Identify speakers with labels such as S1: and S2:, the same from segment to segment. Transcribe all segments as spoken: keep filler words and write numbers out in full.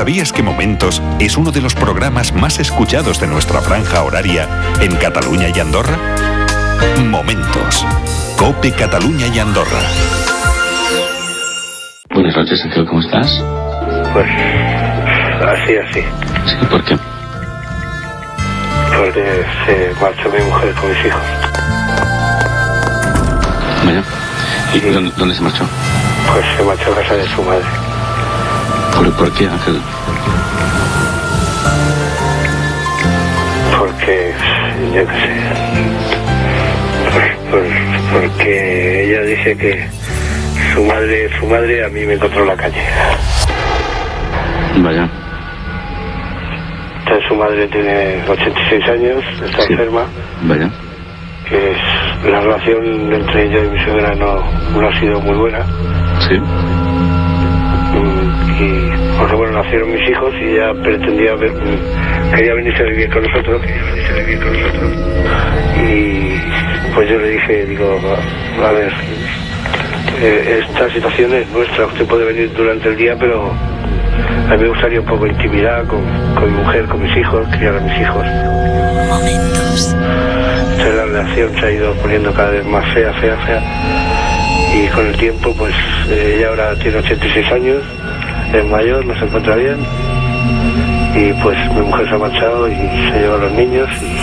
S1: ¿Sabías que Momentos es uno de los programas más escuchados de nuestra franja horaria en Cataluña y Andorra? Momentos. COPE Cataluña y Andorra.
S2: Buenas noches, Ángel, ¿cómo estás?
S3: Pues así, así.
S2: Sí, ¿por qué?
S3: Porque se marchó mi mujer con mis hijos.
S2: Vaya. ¿Y
S3: Sí.
S2: dónde, dónde se marchó?
S3: Pues se marchó a casa de su madre.
S2: ¿Por, por qué, Ángel?
S3: Porque, yo qué sé. Por, por, porque ella dice que su madre, su madre a mí me encontró en la calle.
S2: Vaya.
S3: Entonces su madre tiene ochenta y seis años, está
S2: Sí.
S3: enferma.
S2: Vaya.
S3: Que es, la relación entre ella y mi suegra no, no ha sido muy buena.
S2: Sí.
S3: Y porque bueno, nacieron mis hijos y ella pretendía ver, quería venirse a vivir con nosotros, quería venirse a vivir con nosotros. Y pues yo le dije, digo, a, a ver, eh, esta situación es nuestra, usted puede venir durante el día, pero a mí me gustaría un poco de intimidad con, con mi mujer, con mis hijos, criar a mis hijos.
S4: Momentos.
S3: Entonces la relación se ha ido poniendo cada vez más fea, fea, fea. Y con el tiempo, pues eh, ella ahora tiene ochenta y seis años, es mayor, no se encuentra bien. Y pues mi mujer se ha marchado y se lleva a los niños. Y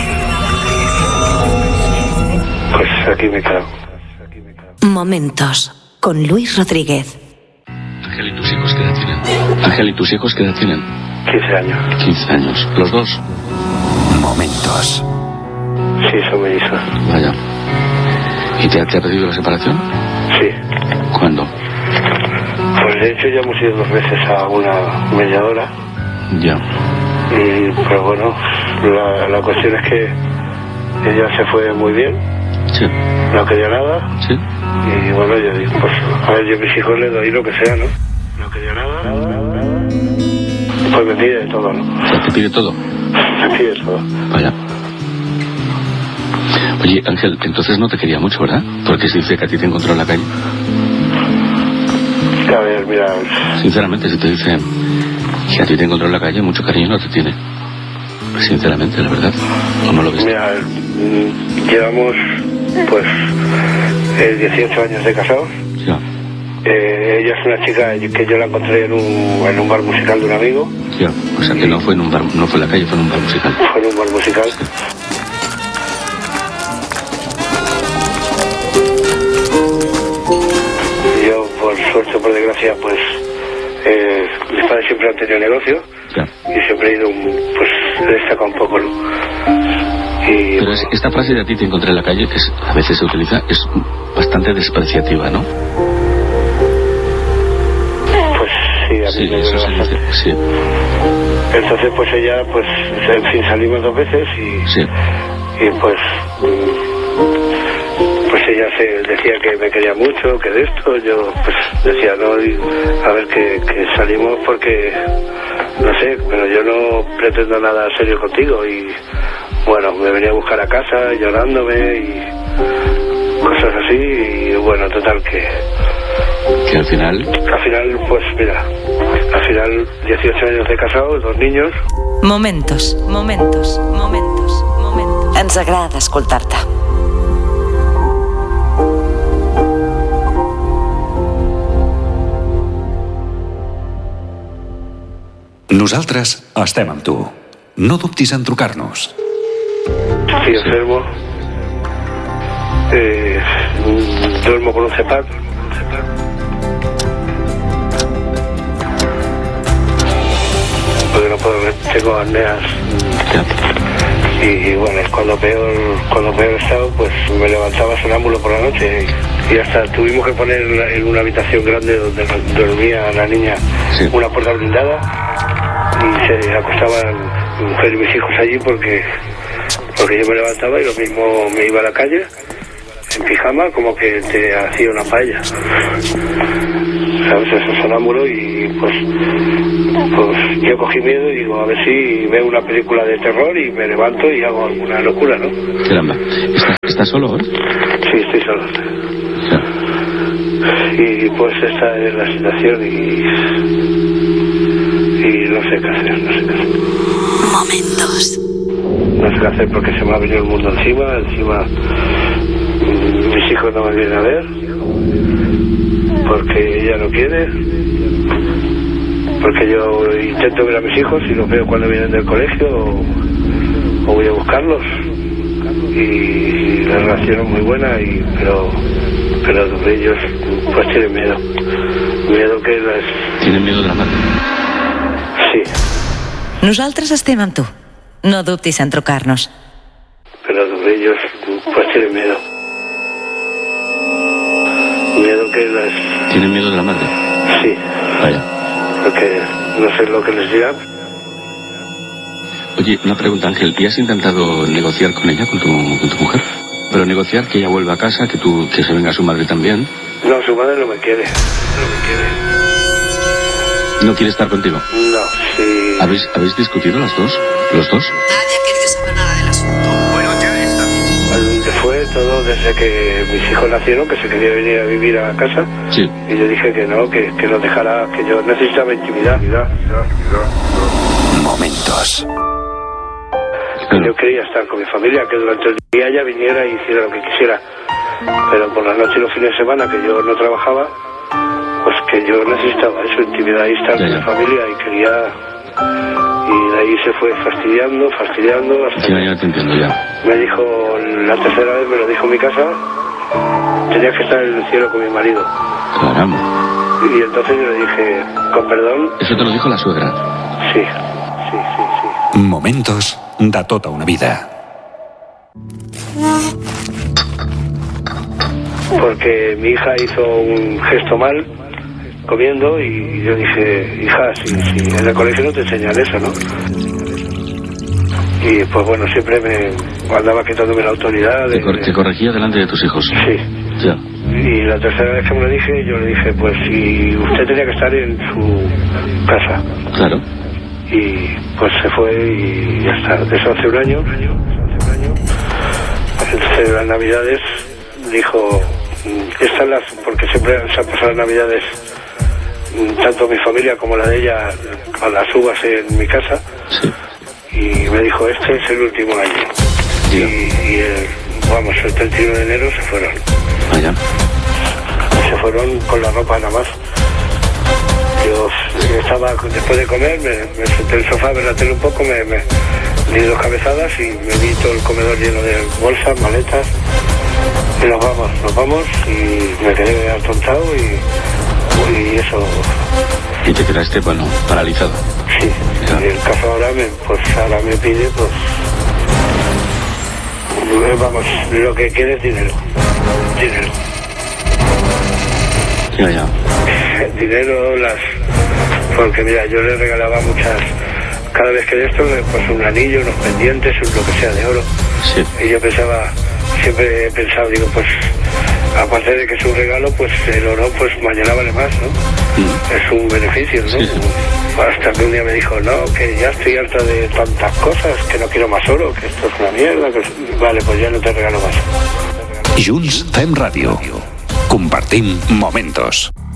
S3: pues aquí me quedo.
S4: Momentos con Luis Rodríguez.
S2: Ángel, ¿y tus hijos qué edad tienen? Ángel, ¿y tus hijos qué edad tienen?
S3: quince años.
S2: quince años. ¿Los dos?
S1: Momentos.
S3: Sí, son mellizos.
S2: Vaya. ¿Y te, te ha pedido la separación?
S3: Sí.
S2: ¿Cuándo?
S3: Pues de hecho ya hemos ido dos veces a una mediadora.
S2: Ya.
S3: Y pues bueno, la, la cuestión es que ella se fue muy bien,
S2: Sí.
S3: no quería nada.
S2: Sí.
S3: Y bueno, yo digo, pues a ver, yo a mis hijos les doy lo que sea, ¿no? No quería nada, nada, nada. Pues me pide todo, ¿no?
S2: O sea, te pide todo.
S3: Me pide todo.
S2: Vaya. Oye, Ángel, entonces no te quería mucho, ¿verdad? Porque si dice que a ti te encontró en la calle.
S3: A ver, mira,
S2: Sinceramente, si te dice que a ti te encontró en la calle, mucho cariño no te tiene. Sinceramente, la verdad. ¿O no lo ves?
S3: mira, mm, llevamos pues eh, dieciocho años de casados.
S2: Ya,
S3: Eh, ella es una chica que yo la encontré en un, en un bar musical de un amigo.
S2: ya. O sea, que no fue en un bar, no fue en la calle, fue en un bar musical.
S3: Fue en un bar musical. Yo, por suerte o por desgracia, pues eh, mis padres siempre han tenido negocio
S2: Ya.
S3: y siempre he ido, un- pues he destacado un poco, ¿no? Y
S2: Pero es- esta frase de a ti te encontré en la calle, que es- a veces se utiliza, es bastante despreciativa, ¿no?
S3: pues sí, a mí
S2: Sí,
S3: me
S2: eso
S3: duele
S2: se
S3: bastante.
S2: dice. Sí,
S3: Entonces, pues ella, pues, en fin, salimos dos veces y,
S2: sí.
S3: y pues, mm, pues ella se decía que me quería mucho, que de esto, yo pues decía, no, y a ver que, que salimos porque, no sé, pero yo no pretendo nada serio contigo y, bueno, me venía a buscar a casa llorándome y cosas así y, bueno, total que...
S2: Que al final...
S3: Al final, pues mira, al final dieciocho años de casado, dos niños.
S4: Momentos, momentos, momentos, momentos. Ens agrada escoltar-te.
S1: Nosaltres estem amb tu. No dubtis en trucar-nos.
S3: Estoy enfermo. Eh, duermo con un CEPAC. Porque no puedo ver, tengo apneas.
S2: Ya.
S3: Y, y bueno, cuando peor, cuando peor he estado, pues me levantaba sonámbulo por la noche. Y, y hasta tuvimos que poner en una habitación grande donde dormía la niña
S2: Sí.
S3: una puerta blindada. Y se acostaban mi mujer y mis hijos allí porque, porque yo me levantaba y lo mismo me iba a la calle en pijama como que te hacía una paella. ¿Sabes? Eso sonámbulo y pues, pues yo cogí miedo y digo, a ver si veo una película de terror y me levanto y hago alguna locura, ¿no?
S2: Caramba. ¿Estás, ¿Estás solo ahora?
S3: Sí, estoy solo.
S2: Ya.
S3: Y pues esta es la situación y, y no sé, sé qué hacer porque se me ha venido el mundo encima, encima mis hijos no me vienen a ver, porque ella no quiere, porque yo intento ver a mis hijos y los veo cuando vienen del colegio o, o voy a buscarlos y la relación es muy buena, y pero pero ellos pues tienen miedo, miedo que las...
S2: ¿Tienen miedo de la madre?
S3: Sí.
S4: Nosaltres estem amb tu. No dubtis en trucar-nos.
S3: Pero ellos pues tienen miedo. Miedo que las...
S2: ¿Tienen miedo de la madre?
S3: Sí.
S2: Vaya.
S3: Porque no sé lo que les dirán.
S2: Oye, una pregunta, Ángel. ¿Y has intentado negociar con ella, con tu, con tu mujer? Pero negociar que ella vuelva a casa, que tú, que se venga su madre también.
S3: No, su madre no me quiere. No me quiere.
S2: ¿No quiere estar contigo?
S3: No, sí.
S2: ¿Habéis, ¿Habéis discutido las dos? ¿Los dos?
S5: Nadie ha querido saber nada del asunto. Bueno, ya está.
S3: Que fue todo desde que mis hijos nacieron, que se quería venir a vivir a casa.
S2: Sí.
S3: Y yo dije que no, que, que no dejara, que yo necesitaba intimidad.
S1: Momentos.
S3: Que yo quería estar con mi familia, que durante el día ella viniera y hiciera lo que quisiera. Pero por la noche y los fines de semana, que yo no trabajaba, pues que yo necesitaba eso, intimidad y estar con mi familia, y quería... Y de ahí se fue fastidiando, fastidiando, hasta
S2: Sí, ya te entiendo, ya.
S3: me dijo, la tercera vez me lo dijo en mi casa, tenía que estar en el cielo con mi marido.
S2: Caramba.
S3: Y entonces yo le dije, con perdón...
S2: ¿Eso te lo dijo la suegra?
S3: Sí, sí, sí, sí.
S1: Momentos de tota una vida.
S3: Porque mi hija hizo un gesto mal comiendo y yo dije, hija, si, si en el colegio no te enseñan eso, ¿no? Y pues bueno, siempre me andaba quitándome la autoridad. De,
S2: Te, cor- te corregía delante de tus hijos.
S3: Sí.
S2: Ya.
S3: Y la tercera vez que me lo dije, yo le dije, pues si usted tenía que estar en su casa.
S2: Claro.
S3: Y pues se fue y ya está. Eso hace un año. Entonces las navidades dijo, estas las, porque siempre se han pasado las navidades, tanto mi familia como la de ella, con las uvas en mi casa.
S2: Sí.
S3: Y me dijo, este es el último año. Y, y el, vamos, el treinta y uno de enero se fueron.
S2: Vaya.
S3: Se fueron con la ropa nada más. Yo estaba, después de comer, me, me senté en el sofá a ver la tele un poco, me, me di dos cabezadas y me vi todo el comedor lleno de bolsas, maletas. Y nos vamos, nos vamos, y me quedé atontado y, y eso.
S2: Y te quedaste, bueno, paralizado.
S3: Sí,
S2: Ya.
S3: y el caso ahora me, pues ahora me pide, pues, vamos, lo que quiere es dinero, dinero.
S2: Ya, ya.
S3: Dinero, las, porque mira, yo le regalaba muchas, cada vez que de esto, pues un anillo, unos pendientes, lo que sea de oro.
S2: Sí.
S3: Y yo pensaba, siempre he pensado, digo, pues, aparte de que es un regalo, pues el oro, pues mañana vale más, ¿no?
S2: Mm.
S3: Es un beneficio, ¿no?
S2: Sí, sí.
S3: Hasta que un día me dijo, no, que ya estoy harta de tantas cosas, que no quiero más oro, que esto es una mierda, que es... Vale, pues ya no te regalo más.
S1: Junts fem ràdio. Compartim momentos.